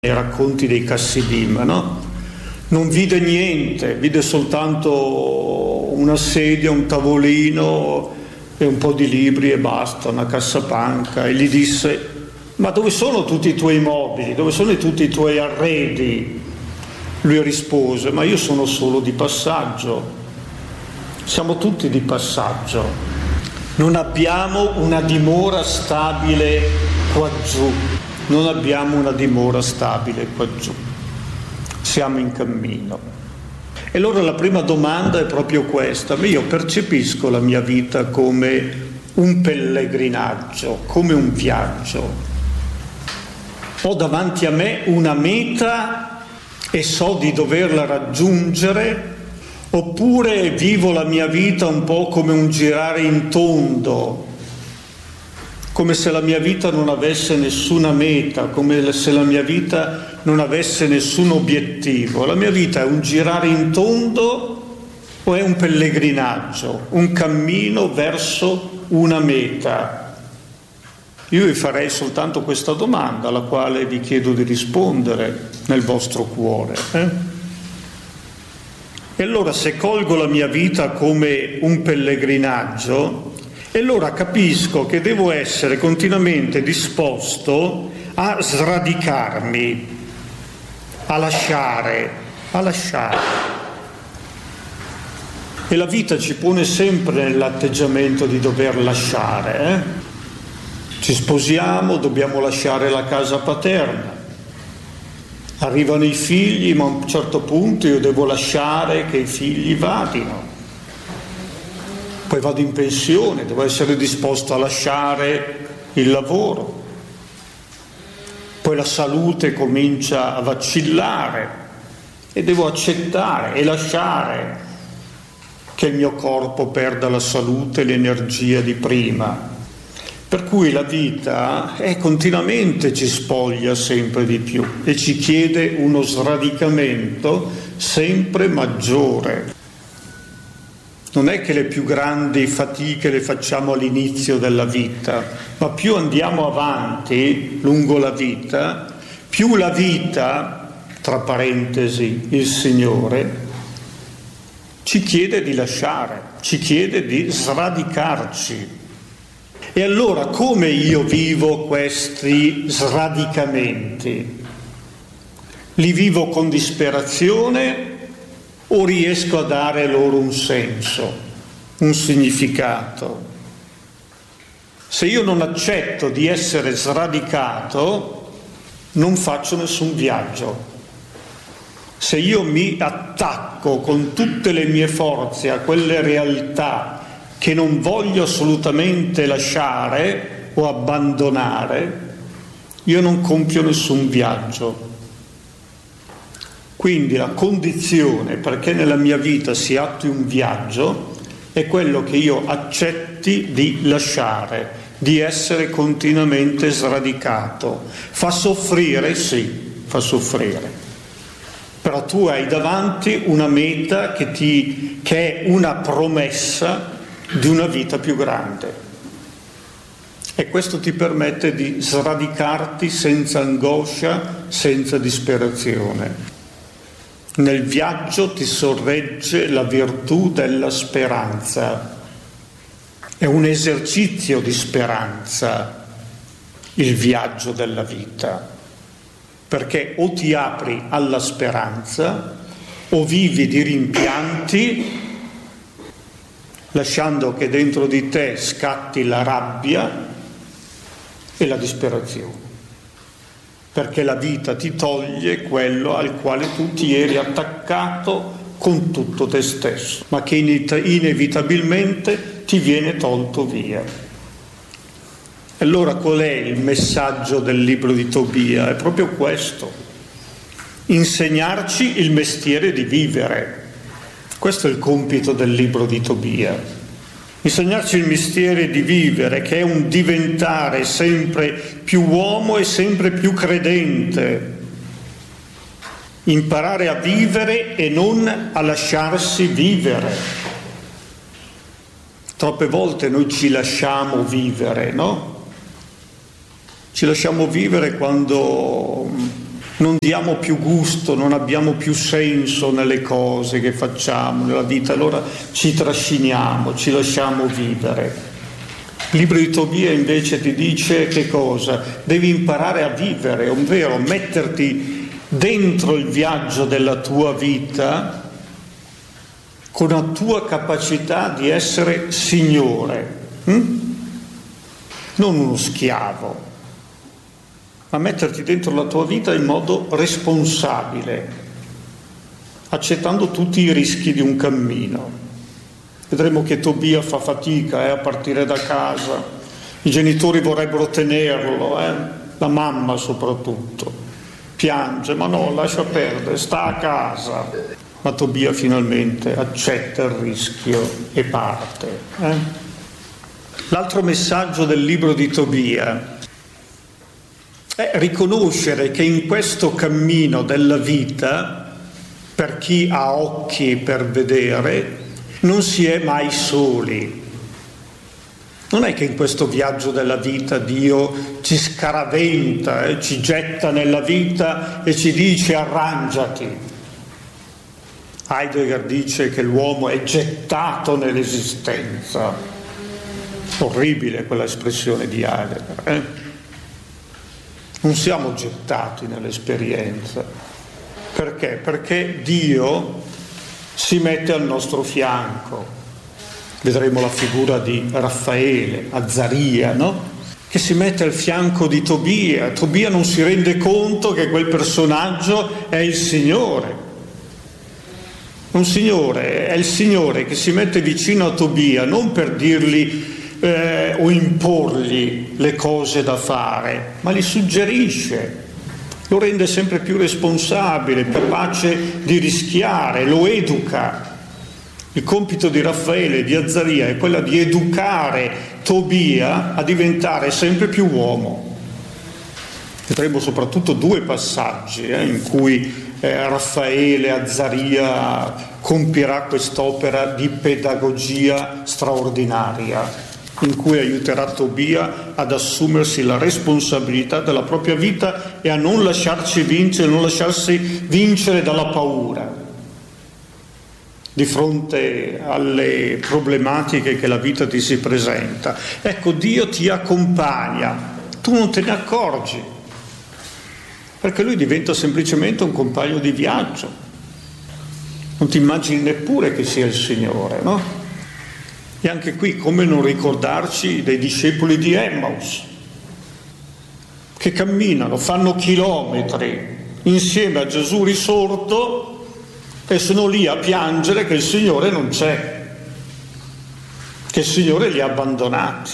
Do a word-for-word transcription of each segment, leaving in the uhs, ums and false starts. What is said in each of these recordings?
nei racconti dei Cassidim, no? Non vide niente, vide soltanto una sedia, un tavolino e un po' di libri e basta, una cassapanca, e gli disse: ma dove sono tutti i tuoi mobili, dove sono tutti i tuoi arredi? Lui rispose: ma io sono solo di passaggio, siamo tutti di passaggio, non abbiamo una dimora stabile qua giù. Non abbiamo una dimora stabile qua giù, siamo in cammino. E allora la prima domanda è proprio questa: io percepisco la mia vita come un pellegrinaggio, come un viaggio. Ho davanti a me una meta e so di doverla raggiungere, oppure vivo la mia vita un po' come un girare in tondo, come se la mia vita non avesse nessuna meta, come se la mia vita non avesse nessun obiettivo. La mia vita è un girare in tondo o è un pellegrinaggio, un cammino verso una meta? Io vi farei soltanto questa domanda, alla quale vi chiedo di rispondere nel vostro cuore. Eh? E allora, se colgo la mia vita come un pellegrinaggio, e allora capisco che devo essere continuamente disposto a sradicarmi, a lasciare, a lasciare. E la vita ci pone sempre nell'atteggiamento di dover lasciare. Eh? Ci sposiamo, dobbiamo lasciare la casa paterna. Arrivano i figli, ma a un certo punto io devo lasciare che i figli vadino. Poi vado in pensione, devo essere disposto a lasciare il lavoro. Poi la salute comincia a vacillare e devo accettare e lasciare che il mio corpo perda la salute e l'energia di prima. Per cui la vita è continuamente ci spoglia sempre di più e ci chiede uno sradicamento sempre maggiore. Non è che le più grandi fatiche le facciamo all'inizio della vita, ma più andiamo avanti lungo la vita, più la vita, tra parentesi, il Signore, ci chiede di lasciare, ci chiede di sradicarci. E allora come io vivo questi sradicamenti? Li vivo con disperazione o riesco a dare loro un senso, un significato? Se io non accetto di essere sradicato, non faccio nessun viaggio. Se io mi attacco con tutte le mie forze a quelle realtà che non voglio assolutamente lasciare o abbandonare, io non compio nessun viaggio. Quindi la condizione perché nella mia vita si attui un viaggio è quello che io accetti di lasciare, di essere continuamente sradicato. Fa soffrire? Sì, fa soffrire. Però tu hai davanti una meta che, ti, che è una promessa di una vita più grande. E questo ti permette di sradicarti senza angoscia, senza disperazione. Nel viaggio ti sorregge la virtù della speranza. È un esercizio di speranza il viaggio della vita, perché o ti apri alla speranza o vivi di rimpianti, lasciando che dentro di te scatti la rabbia e la disperazione. Perché la vita ti toglie quello al quale tu ti eri attaccato con tutto te stesso, ma che inevitabilmente ti viene tolto via. Allora qual è il messaggio del libro di Tobia? È proprio questo: insegnarci il mestiere di vivere. Questo è il compito del libro di Tobia. Insegnarci il mestiere di vivere, che è un diventare sempre più uomo e sempre più credente. Imparare a vivere e non a lasciarsi vivere. Troppe volte noi ci lasciamo vivere, no? Ci lasciamo vivere quando non diamo più gusto, non abbiamo più senso nelle cose che facciamo, nella vita, allora ci trasciniamo, ci lasciamo vivere. Il libro di Tobia invece ti dice che cosa? Devi imparare a vivere, ovvero metterti dentro il viaggio della tua vita con la tua capacità di essere signore, hm? Non uno schiavo, ma metterti dentro la tua vita in modo responsabile, accettando tutti i rischi di un cammino. Vedremo che Tobia fa fatica eh, a partire da casa, i genitori vorrebbero tenerlo, eh, la mamma soprattutto, piange, ma no, lascia perdere, sta a casa. Ma Tobia finalmente accetta il rischio e parte. Eh? L'altro messaggio del libro di Tobia è riconoscere che in questo cammino della vita, per chi ha occhi per vedere, non si è mai soli. Non è che in questo viaggio della vita Dio ci scaraventa, eh, ci getta nella vita e ci dice arrangiati. Heidegger dice che l'uomo è gettato nell'esistenza. Orribile quella espressione di Heidegger. Eh? Non siamo gettati nell'esperienza. Perché? Perché Dio si mette al nostro fianco. Vedremo la figura di Raffaele, Azzaria, no? Che si mette al fianco di Tobia. Tobia non si rende conto che quel personaggio è il Signore. Un Signore, è il Signore che si mette vicino a Tobia, non per dirgli eh, o imporgli le cose da fare, ma gli suggerisce. Lo rende sempre più responsabile, capace di rischiare, lo educa. Il compito di Raffaele e di Azzaria è quello di educare Tobia a diventare sempre più uomo. Vedremo soprattutto due passaggi eh, in cui eh, Raffaele, Azzaria compierà quest'opera di pedagogia straordinaria, in cui aiuterà Tobia ad assumersi la responsabilità della propria vita e a non lasciarci vincere, non lasciarsi vincere dalla paura di fronte alle problematiche che la vita ti si presenta. Ecco, Dio ti accompagna, tu non te ne accorgi, perché lui diventa semplicemente un compagno di viaggio. Non ti immagini neppure che sia il Signore, no? E anche qui, come non ricordarci dei discepoli di Emmaus, che camminano, fanno chilometri insieme a Gesù risorto e sono lì a piangere che il Signore non c'è, che il Signore li ha abbandonati.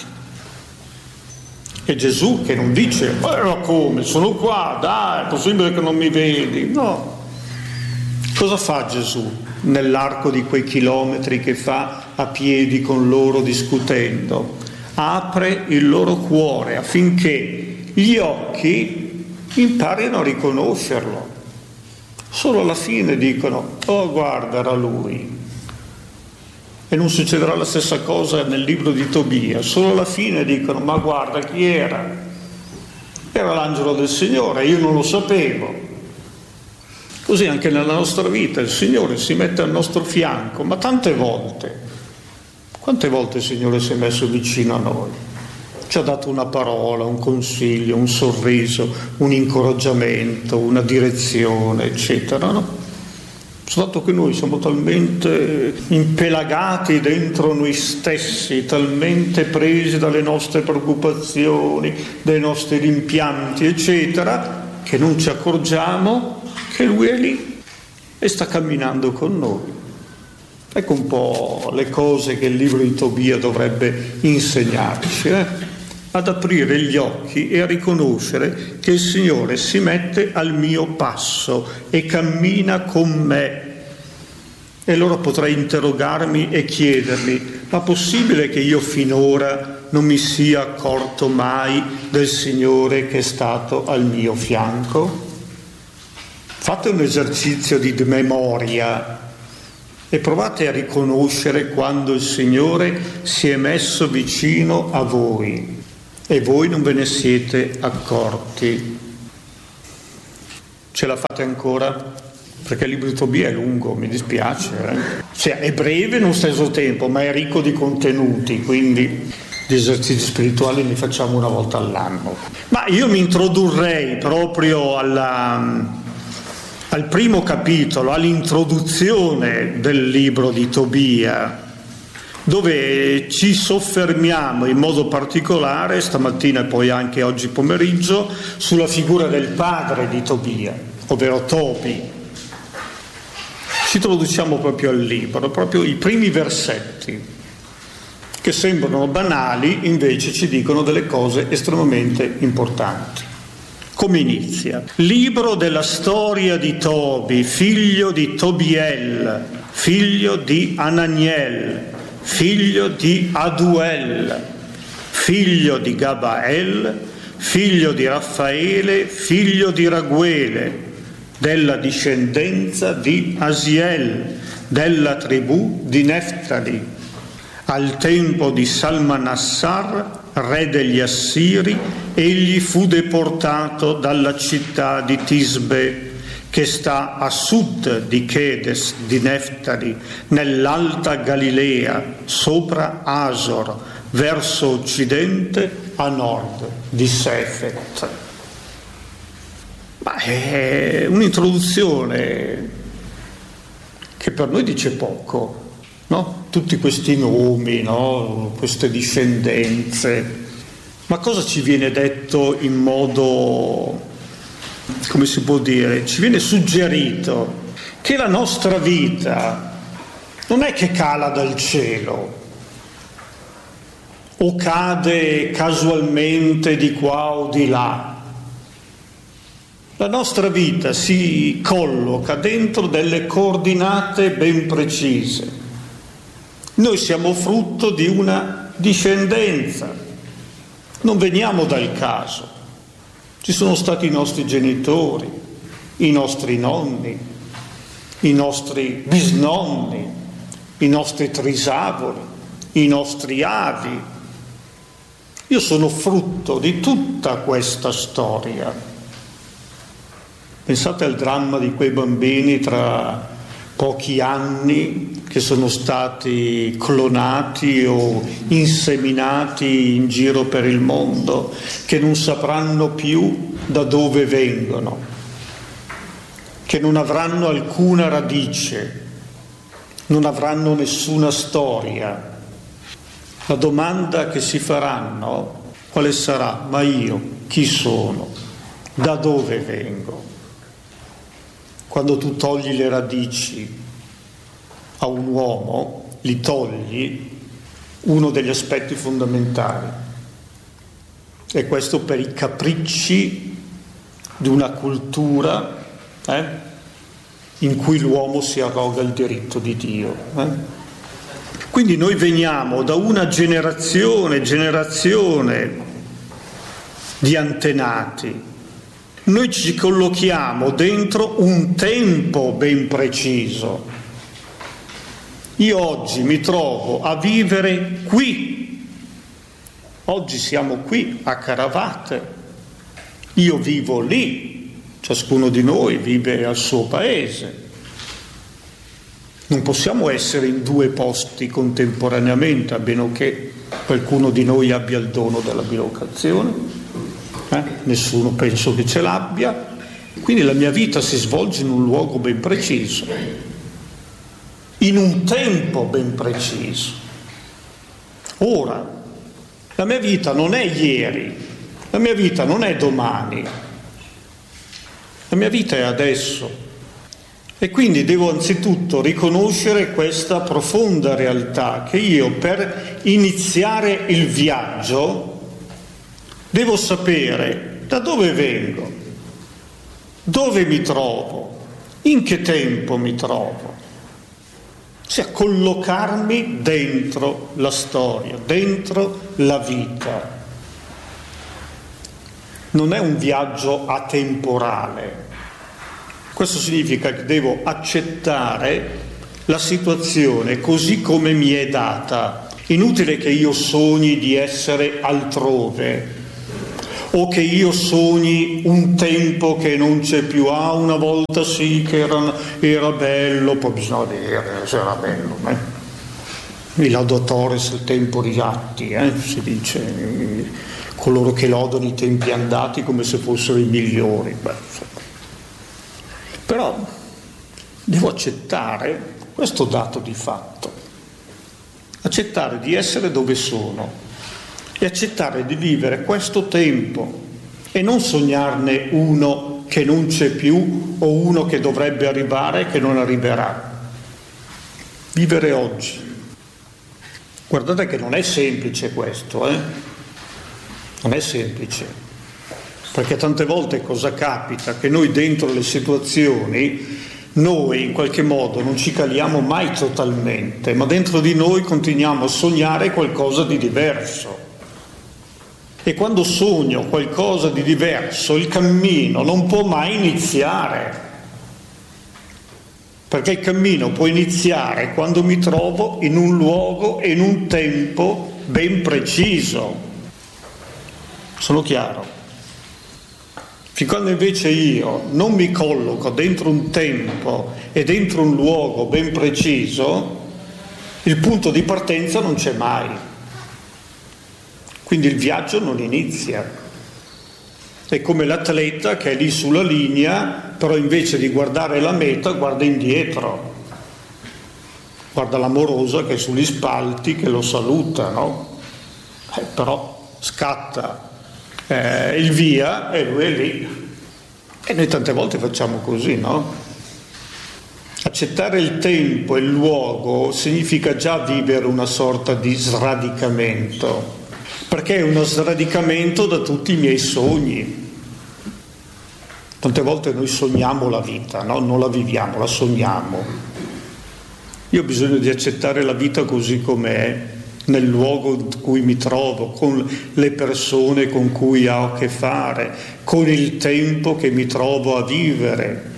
E Gesù che non dice, ma come, sono qua, dai, è possibile che non mi vedi? No. Cosa fa Gesù nell'arco di quei chilometri che fa a piedi con loro discutendo? Apre il loro cuore affinché gli occhi imparino a riconoscerlo. Solo alla fine dicono, oh guarda, era lui. E non succederà la stessa cosa nel libro di Tobia. Solo alla fine dicono, ma guarda chi era? Era l'angelo del Signore, io non lo sapevo. Così anche nella nostra vita il Signore si mette al nostro fianco, ma tante volte, quante volte il Signore si è messo vicino a noi? Ci ha dato una parola, un consiglio, un sorriso, un incoraggiamento, una direzione, eccetera, no? Soltanto che noi siamo talmente impelagati dentro noi stessi, talmente presi dalle nostre preoccupazioni, dai nostri rimpianti, eccetera, che non ci accorgiamo che Lui è lì e sta camminando con noi. Ecco un po' le cose che il libro di Tobia dovrebbe insegnarci, eh? Ad aprire gli occhi e a riconoscere che il Signore si mette al mio passo e cammina con me. E allora potrei interrogarmi e chiedermi, ma possibile che io finora non mi sia accorto mai del Signore che è stato al mio fianco? Fate un esercizio di memoria e provate a riconoscere quando il Signore si è messo vicino a voi e voi non ve ne siete accorti. Ce la fate ancora? Perché il libro di Tobia è lungo, mi dispiace. Eh? Cioè, è breve in un stesso tempo, ma è ricco di contenuti, quindi gli esercizi spirituali li facciamo una volta all'anno. Ma io mi introdurrei proprio alla, al primo capitolo, all'introduzione del libro di Tobia, dove ci soffermiamo in modo particolare, stamattina e poi anche oggi pomeriggio, sulla figura del padre di Tobia, ovvero Tobi. Ci introduciamo proprio al libro, proprio i primi versetti, che sembrano banali, invece ci dicono delle cose estremamente importanti. Come inizia? Libro della storia di Tobi, figlio di Tobiel, figlio di Ananiel, figlio di Aduel, figlio di Gabael, figlio di Raffaele, figlio di Raguele, della discendenza di Asiel, della tribù di Neftali. Al tempo di Salmanassar, re degli Assiri, egli fu deportato dalla città di Tisbe, che sta a sud di Chedes di Neftali, nell'alta Galilea, sopra Asor, verso occidente, a nord di Sefet. Ma è un'introduzione che per noi dice poco, no? Tutti questi nomi, no? Queste discendenze. Ma cosa ci viene detto in modo, come si può dire, ci viene suggerito che la nostra vita non è che cala dal cielo o cade casualmente di qua o di là. La nostra vita si colloca dentro delle coordinate ben precise. Noi siamo frutto di una discendenza, non veniamo dal caso. Ci sono stati i nostri genitori, i nostri nonni, i nostri bisnonni, i nostri trisavoli, i nostri avi. Io sono frutto di tutta questa storia. Pensate al dramma di quei bambini tra pochi anni che sono stati clonati o inseminati in giro per il mondo, che non sapranno più da dove vengono, che non avranno alcuna radice, non avranno nessuna storia. La domanda che si faranno, quale sarà? Ma io chi sono? Da dove vengo? Quando tu togli le radici a un uomo, li togli uno degli aspetti fondamentali. E questo per i capricci di una cultura eh, in cui l'uomo si arroga il diritto di Dio. Eh? Quindi noi veniamo da una generazione, generazione di antenati. Noi ci collochiamo dentro un tempo ben preciso. Io oggi mi trovo a vivere qui. Oggi siamo qui a Caravate. Io vivo lì. Ciascuno di noi vive al suo paese. Non possiamo essere in due posti contemporaneamente, a meno che qualcuno di noi abbia il dono della bilocazione. Eh? Nessuno penso che ce l'abbia, quindi la mia vita si svolge in un luogo ben preciso, in un tempo ben preciso. Ora, la mia vita non è ieri, la mia vita non è domani, la mia vita è adesso, e quindi devo anzitutto riconoscere questa profonda realtà, che io per iniziare il viaggio devo sapere da dove vengo, dove mi trovo, in che tempo mi trovo, cioè collocarmi dentro la storia, dentro la vita. Non è un viaggio atemporale. Questo significa che devo accettare la situazione così come mi è data. Inutile che io sogni di essere altrove, o che io sogni un tempo che non c'è più. Ah, una volta sì che era, era bello, poi bisogna vedere se era bello. Eh? I laudatores il tempo atti, eh? Si dice, coloro che lodano i tempi andati come se fossero i migliori. Beh, però devo accettare questo dato di fatto, accettare di essere dove sono e accettare di vivere questo tempo e non sognarne uno che non c'è più o uno che dovrebbe arrivare e che non arriverà. Vivere oggi. Guardate che non è semplice questo, eh? Non è semplice, perché tante volte cosa capita? Che noi dentro le situazioni, noi in qualche modo non ci caliamo mai totalmente, ma dentro di noi continuiamo a sognare qualcosa di diverso. E quando sogno qualcosa di diverso, il cammino non può mai iniziare. Perché il cammino può iniziare quando mi trovo in un luogo e in un tempo ben preciso. Sono chiaro? Fin quando invece io non mi colloco dentro un tempo e dentro un luogo ben preciso, il punto di partenza non c'è mai. Quindi il viaggio non inizia. È come l'atleta che è lì sulla linea, però invece di guardare la meta guarda indietro, guarda l'amorosa che è sugli spalti che lo saluta, no? Eh, però scatta eh, il via e lui è lì. E noi tante volte facciamo così, no? Accettare il tempo e il luogo significa già vivere una sorta di sradicamento, perché è uno sradicamento da tutti i miei sogni. Tante volte noi sogniamo la vita, no? Non la viviamo, la sogniamo. Io ho bisogno di accettare la vita così com'è, nel luogo in cui mi trovo, con le persone con cui ho a che fare, con il tempo che mi trovo a vivere.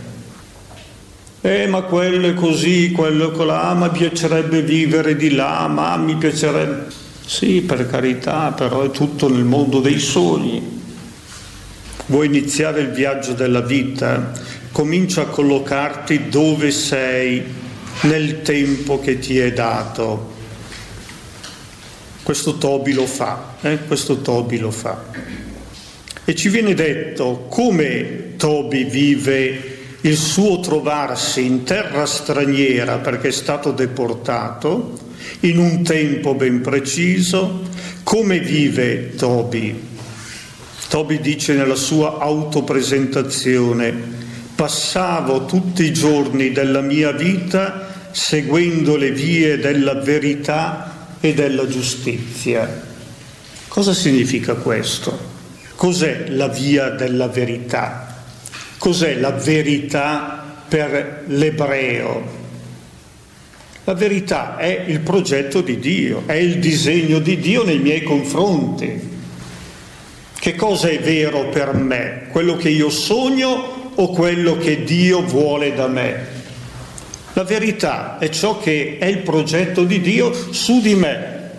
Eh, ma quello è così, quello è colà, ma mi piacerebbe vivere di là, ma mi piacerebbe... Sì, per carità, però è tutto nel mondo dei sogni. Vuoi iniziare il viaggio della vita? Comincia a collocarti dove sei nel tempo che ti è dato. Questo Tobi lo fa, eh? Questo Tobi lo fa. E ci viene detto come Tobi vive il suo trovarsi in terra straniera perché è stato deportato, in un tempo ben preciso. Come vive Tobi? Tobi dice nella sua autopresentazione: passavo tutti i giorni della mia vita seguendo le vie della verità e della giustizia. Cosa significa questo? Cos'è la via della verità? Cos'è la verità per l'ebreo? La verità è il progetto di Dio, è il disegno di Dio nei miei confronti. Che cosa è vero per me? Quello che io sogno o quello che Dio vuole da me? La verità è ciò che è il progetto di Dio su di me.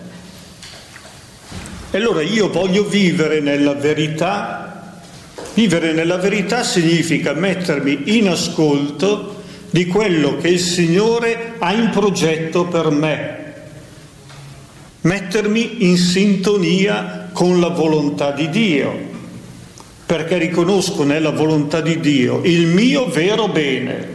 E allora io voglio vivere nella verità. Vivere nella verità significa mettermi in ascolto di quello che il Signore ha in progetto per me. Mettermi in sintonia con la volontà di Dio, perché riconosco nella volontà di Dio il mio vero bene.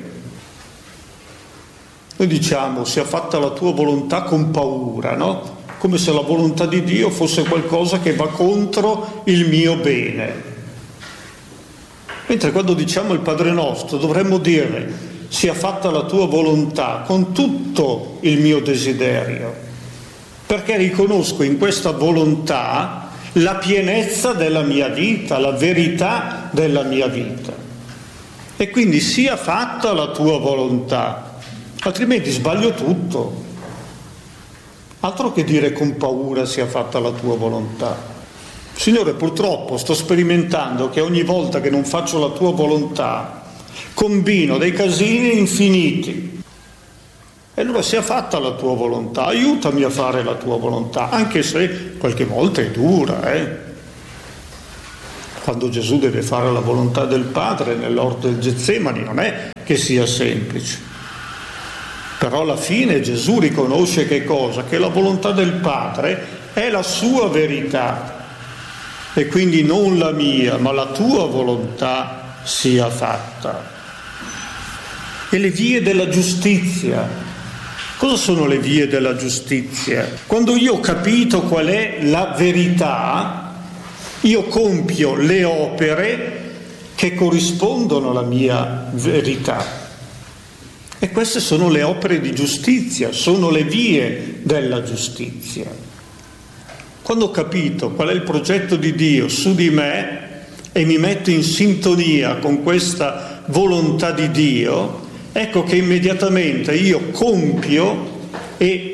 Noi diciamo sia fatta la tua volontà con paura, no? Come se la volontà di Dio fosse qualcosa che va contro il mio bene. Mentre quando diciamo il Padre Nostro dovremmo dire sia fatta la tua volontà con tutto il mio desiderio, perché riconosco in questa volontà la pienezza della mia vita, la verità della mia vita. E quindi sia fatta la tua volontà, altrimenti sbaglio tutto. Altro che dire con paura sia fatta la tua volontà. Signore, purtroppo sto sperimentando che ogni volta che non faccio la tua volontà combino dei casini infiniti. E allora sia fatta la tua volontà, aiutami a fare la tua volontà, anche se qualche volta è dura, eh? Quando Gesù deve fare la volontà del Padre nell'orto del Getsemani non è che sia semplice. Però alla fine Gesù riconosce che cosa? Che la volontà del Padre è la sua verità e quindi non la mia, ma la tua volontà sia fatta. E le vie della giustizia. Cosa sono le vie della giustizia? Quando io ho capito qual è la verità, io compio le opere che corrispondono alla mia verità. E queste sono le opere di giustizia, sono le vie della giustizia. Quando ho capito qual è il progetto di Dio su di me e mi metto in sintonia con questa volontà di Dio, ecco che immediatamente io compio e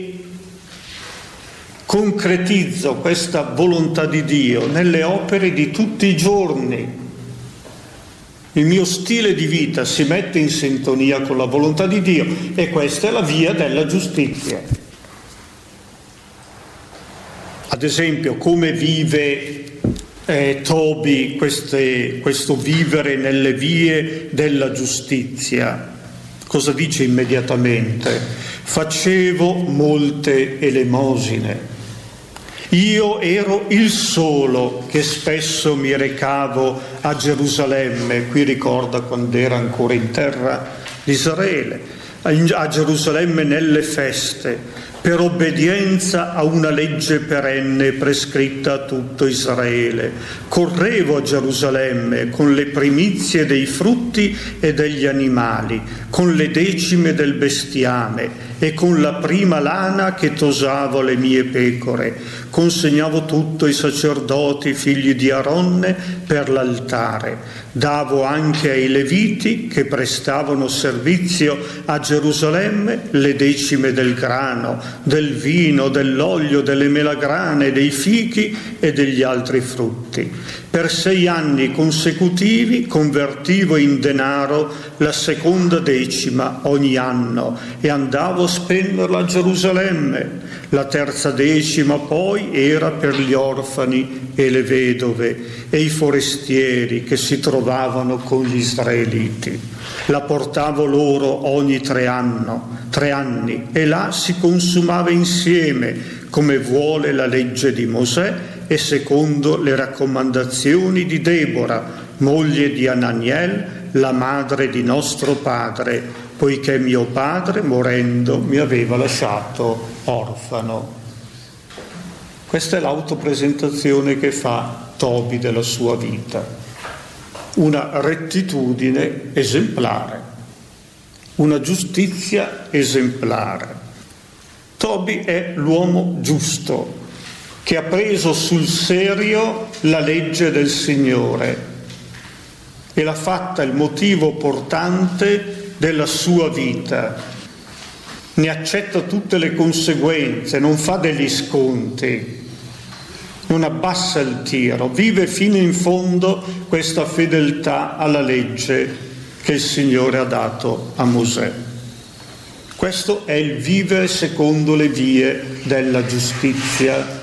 concretizzo questa volontà di Dio nelle opere di tutti i giorni. Il mio stile di vita si mette in sintonia con la volontà di Dio e questa è la via della giustizia. Ad esempio, come vive eh, Tobi queste, questo vivere nelle vie della giustizia? Cosa dice immediatamente? Facevo molte elemosine. Io ero il solo che spesso mi recavo a Gerusalemme, qui ricorda quando era ancora in terra di Israele, a Gerusalemme nelle feste, per obbedienza a una legge perenne prescritta a tutto Israele. Correvo a Gerusalemme con le primizie dei frutti e degli animali, con le decime del bestiame e con la prima lana che tosavo le mie pecore. Consegnavo tutto ai sacerdoti, figli di Aronne, per l'altare. Davo anche ai Leviti che prestavano servizio a Gerusalemme le decime del grano, del vino, dell'olio, delle melagrane, dei fichi e degli altri frutti. Per sei anni consecutivi convertivo in denaro la seconda decima ogni anno e andavo a spenderla a Gerusalemme. La terza decima poi era per gli orfani e le vedove e i forestieri che si trovavano con gli israeliti. La portavo loro ogni tre anno, tre anni e là si consumava insieme come vuole la legge di Mosè e secondo le raccomandazioni di Debora, moglie di Ananiel, la madre di nostro padre, poiché mio padre, morendo, mi aveva lasciato orfano. Questa è l'autopresentazione che fa Tobi della sua vita. Una rettitudine esemplare, una giustizia esemplare. Tobi è l'uomo giusto, che ha preso sul serio la legge del Signore e l'ha fatta il motivo portante della sua vita. Ne accetta tutte le conseguenze, non fa degli sconti, non abbassa il tiro, vive fino in fondo questa fedeltà alla legge che il Signore ha dato a Mosè. Questo è il vivere secondo le vie della giustizia.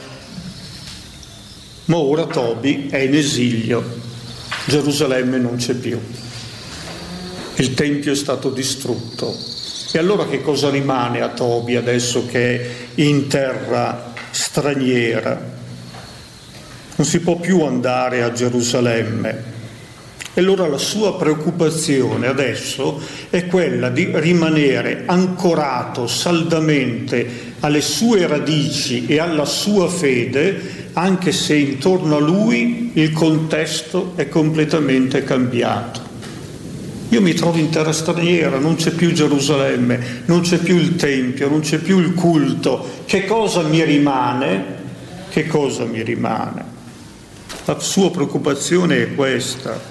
Ma ora Tobi è in esilio, Gerusalemme non c'è più, il Tempio è stato distrutto. E allora che cosa rimane a Tobi adesso che è in terra straniera? Non si può più andare a Gerusalemme. E allora la sua preoccupazione adesso è quella di rimanere ancorato saldamente alle sue radici e alla sua fede, anche se intorno a lui il contesto è completamente cambiato. Io mi trovo in terra straniera, non c'è più Gerusalemme, non c'è più il Tempio, non c'è più il culto. Che cosa mi rimane? Che cosa mi rimane? La sua preoccupazione è questa.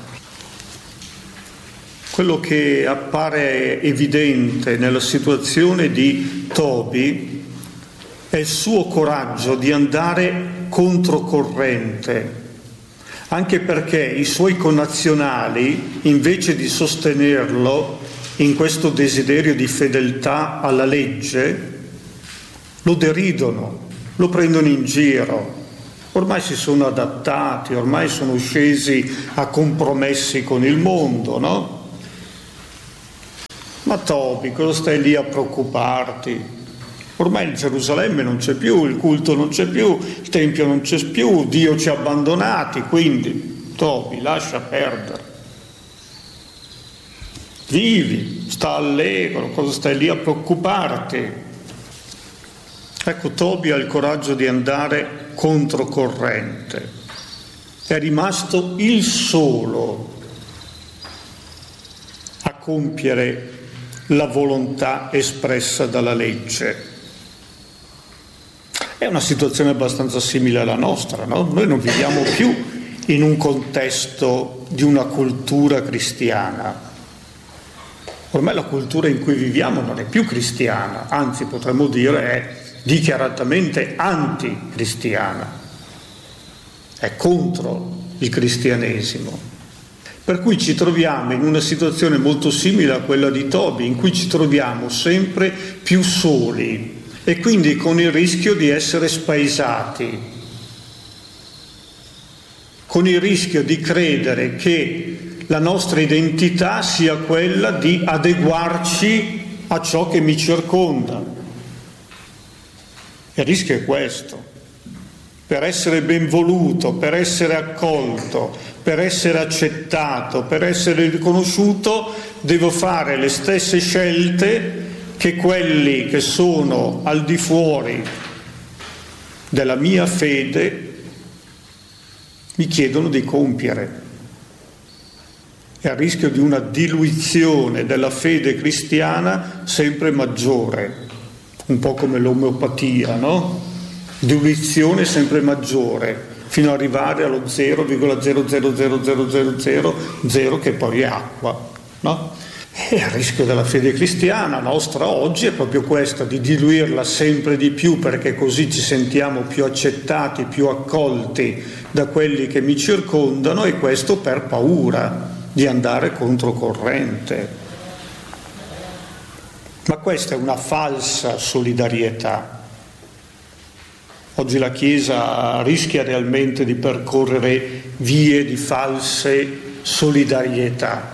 Quello che appare evidente nella situazione di Tobi è il suo coraggio di andare controcorrente, anche perché i suoi connazionali, invece di sostenerlo in questo desiderio di fedeltà alla legge, lo deridono, lo prendono in giro. Ormai si sono adattati, ormai sono scesi a compromessi con il mondo, no? Ma Tobi, cosa stai lì a preoccuparti? Ormai in Gerusalemme non c'è più, il culto non c'è più, il Tempio non c'è più, Dio ci ha abbandonati, quindi Tobi, lascia perdere. Vivi, sta allegro, cosa stai lì a preoccuparti? Ecco, Tobi ha il coraggio di andare controcorrente. È rimasto il solo a compiere la volontà espressa dalla legge. È una situazione abbastanza simile alla nostra, no? Noi non viviamo più in un contesto di una cultura cristiana. Ormai la cultura in cui viviamo non è più cristiana, anzi potremmo dire è dichiaratamente anticristiana, è contro il cristianesimo. Per cui ci troviamo in una situazione molto simile a quella di Tobi, in cui ci troviamo sempre più soli e quindi con il rischio di essere spaesati, con il rischio di credere che la nostra identità sia quella di adeguarci a ciò che mi circonda. Il rischio è questo. Per essere ben voluto, per essere accolto, per essere accettato, per essere riconosciuto, devo fare le stesse scelte che quelli che sono al di fuori della mia fede mi chiedono di compiere. È a rischio di una diluizione della fede cristiana sempre maggiore, un po' come l'omeopatia, no? Diluizione sempre maggiore, fino ad arrivare allo zero virgola zero zero zero zero zero zero zero che poi è acqua, no? E il rischio della fede cristiana nostra oggi è proprio questa, di diluirla sempre di più, perché così ci sentiamo più accettati, più accolti da quelli che mi circondano, e questo per paura di andare controcorrente. Ma questa è una falsa solidarietà. Oggi la Chiesa rischia realmente di percorrere vie di false solidarietà.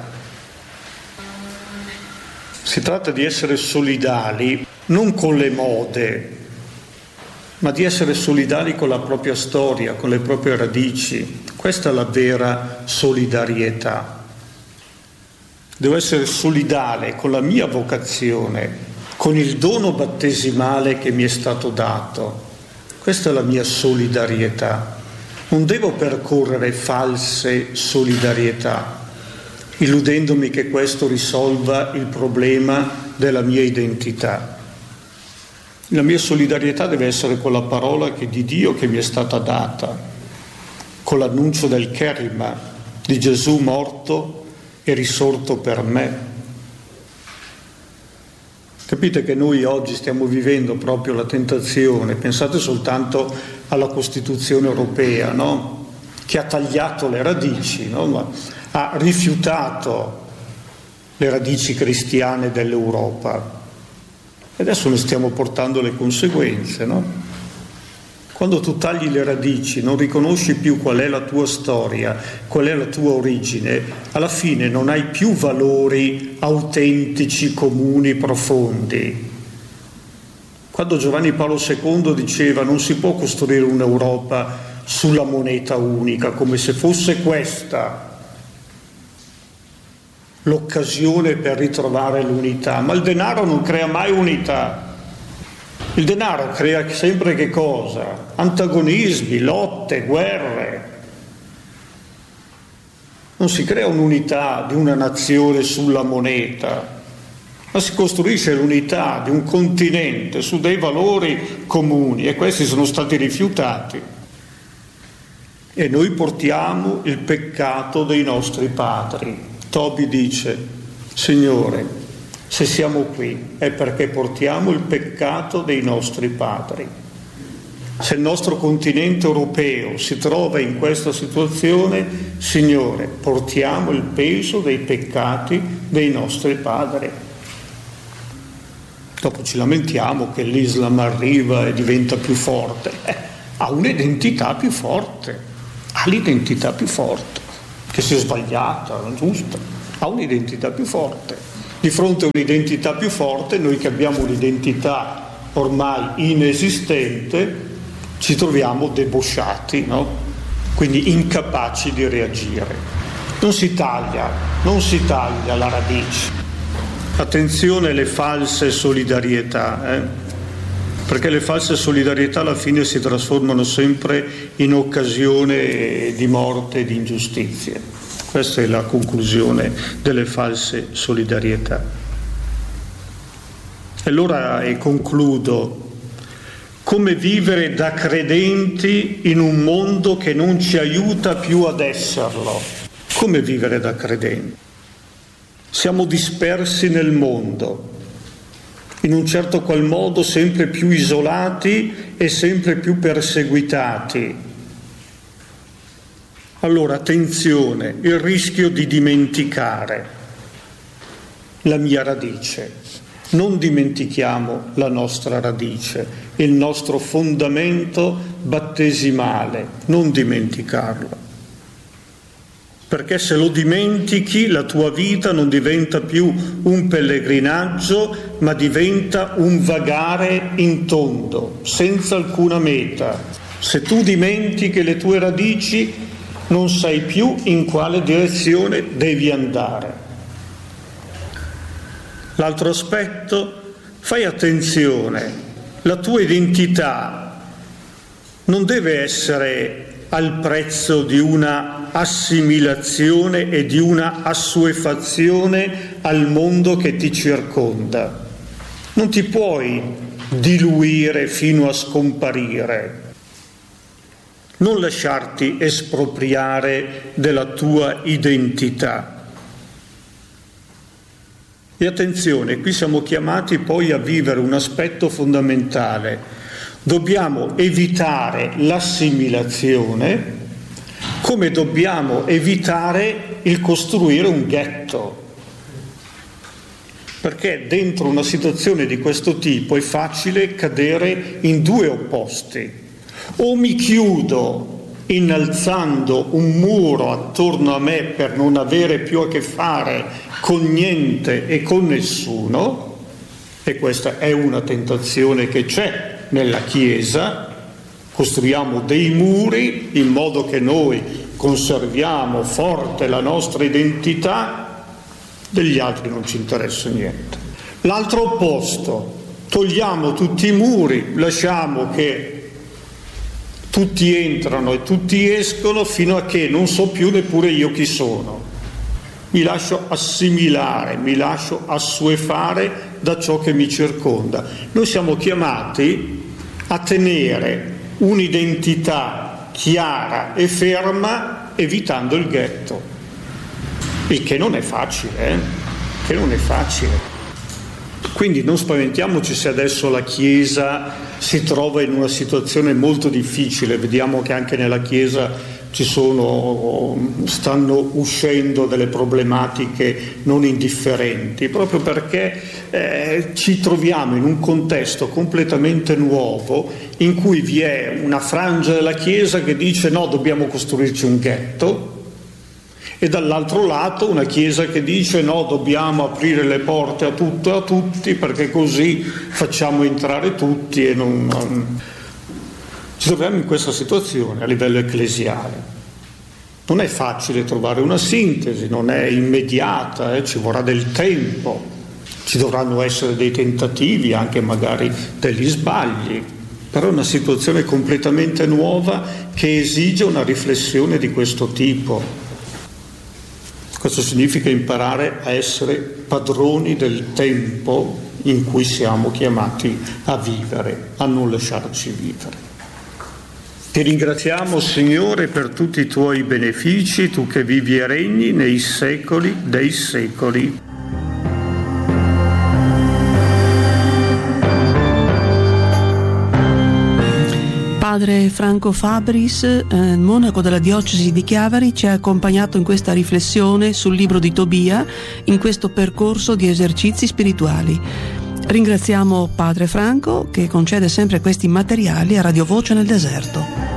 Si tratta di essere solidali non con le mode, ma di essere solidali con la propria storia, con le proprie radici. Questa è la vera solidarietà. Devo essere solidale con la mia vocazione, con il dono battesimale che mi è stato dato. Questa è la mia solidarietà. Non devo percorrere false solidarietà, illudendomi che questo risolva il problema della mia identità. La mia solidarietà deve essere con la parola che di Dio che mi è stata data, con l'annuncio del Kerima, di Gesù morto e risorto per me. Capite che noi oggi stiamo vivendo proprio la tentazione, pensate soltanto alla Costituzione europea, no? Che ha tagliato le radici, no? Ma ha rifiutato le radici cristiane dell'Europa. E adesso ne stiamo portando le conseguenze, no? Quando tu tagli le radici, non riconosci più qual è la tua storia, qual è la tua origine, alla fine non hai più valori autentici, comuni, profondi. Quando Giovanni Paolo secondo diceva non si può costruire un'Europa sulla moneta unica, come se fosse questa l'occasione per ritrovare l'unità, ma il denaro non crea mai unità. Il denaro crea sempre che cosa? Antagonismi, lotte, guerre. Non si crea un'unità di una nazione sulla moneta, ma si costruisce l'unità di un continente su dei valori comuni, e questi sono stati rifiutati. E noi portiamo il peccato dei nostri padri. Tobi dice: Signore, se siamo qui è perché portiamo il peccato dei nostri padri. Se il nostro continente europeo si trova in questa situazione, Signore, portiamo il peso dei peccati dei nostri padri. Dopo ci lamentiamo che l'Islam arriva e diventa più forte. Eh, ha un'identità più forte, ha l'identità più forte, che sia sbagliata, non giusta, ha un'identità più forte. Di fronte a un'identità più forte, noi che abbiamo un'identità ormai inesistente, ci troviamo debosciati, no? Quindi incapaci di reagire. Non si taglia, non si taglia la radice. Attenzione alle false solidarietà, eh? Perché le false solidarietà alla fine si trasformano sempre in occasione di morte e di ingiustizie. Questa è la conclusione delle false solidarietà. E allora, e concludo, come vivere da credenti in un mondo che non ci aiuta più ad esserlo? Come vivere da credenti? Siamo dispersi nel mondo, in un certo qual modo sempre più isolati e sempre più perseguitati. Allora, attenzione, il rischio di dimenticare la mia radice. Non dimentichiamo la nostra radice, il nostro fondamento battesimale, non dimenticarlo. Perché se lo dimentichi, la tua vita non diventa più un pellegrinaggio, ma diventa un vagare in tondo, senza alcuna meta. Se tu dimentichi le tue radici, non sai più in quale direzione devi andare. L'altro aspetto, fai attenzione, la tua identità non deve essere al prezzo di una assimilazione e di una assuefazione al mondo che ti circonda. Non ti puoi diluire fino a scomparire. Non lasciarti espropriare della tua identità. E attenzione, qui siamo chiamati poi a vivere un aspetto fondamentale. Dobbiamo evitare l'assimilazione, come dobbiamo evitare il costruire un ghetto. Perché dentro una situazione di questo tipo è facile cadere in due opposti. O mi chiudo innalzando un muro attorno a me per non avere più a che fare con niente e con nessuno, e questa è una tentazione che c'è nella Chiesa, costruiamo dei muri in modo che noi conserviamo forte la nostra identità, degli altri non ci interessa niente. L'altro opposto, togliamo tutti i muri, lasciamo che tutti entrano e tutti escono fino a che non so più neppure io chi sono. Mi lascio assimilare, mi lascio assuefare da ciò che mi circonda. Noi siamo chiamati a tenere un'identità chiara e ferma evitando il ghetto, il che non è facile, eh? che non è facile. Quindi non spaventiamoci se adesso la Chiesa si trova in una situazione molto difficile. Vediamo che anche nella Chiesa ci sono, stanno uscendo delle problematiche non indifferenti, proprio perché eh, ci troviamo in un contesto completamente nuovo in cui vi è una frangia della Chiesa che dice no, dobbiamo costruirci un ghetto, e dall'altro lato una Chiesa che dice no, dobbiamo aprire le porte a tutto e a tutti perché così facciamo entrare tutti e non... non... Ci troviamo in questa situazione a livello ecclesiale. Non è facile trovare una sintesi, non è immediata, eh, ci vorrà del tempo, ci dovranno essere dei tentativi, anche magari degli sbagli, però è una situazione completamente nuova che esige una riflessione di questo tipo. Questo significa imparare a essere padroni del tempo in cui siamo chiamati a vivere, a non lasciarci vivere. Ti ringraziamo, Signore, per tutti i tuoi benefici, tu che vivi e regni nei secoli dei secoli. Padre Franco Fabris, eh, monaco della diocesi di Chiavari, ci ha accompagnato in questa riflessione sul libro di Tobia, in questo percorso di esercizi spirituali. Ringraziamo Padre Franco che concede sempre questi materiali a Radio Voce nel Deserto.